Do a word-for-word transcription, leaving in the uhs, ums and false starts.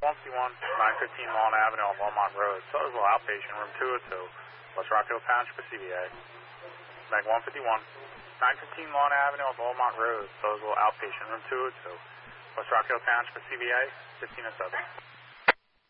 one fifty-one, nine fifteen Lawn Avenue on Walmart Road, Sothersville Outpatient, Room two oh two, West Rock Hill Township for C V A. Meg one fifty-one, nine fifteen Lawn Avenue on Walmart Road, Sothersville Outpatient, Room two oh two, West Rock Hill Township for C V A, fifteen oh seven.